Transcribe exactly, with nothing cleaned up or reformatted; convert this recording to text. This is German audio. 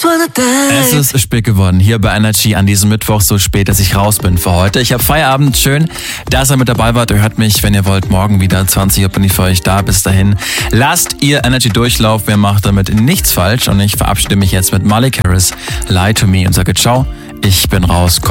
Es ist spät geworden hier bei Energy an diesem Mittwoch, so spät, dass ich raus bin für heute. Ich habe Feierabend, schön, dass ihr mit dabei wart. Ihr hört mich, wenn ihr wollt, morgen wieder zwanzig Uhr bin ich für euch da. Bis dahin, lasst ihr Energy durchlaufen, ihr macht damit nichts falsch und ich verabschiede mich jetzt mit Miley Cyrus, Lie to Me und sage ciao, ich bin raus.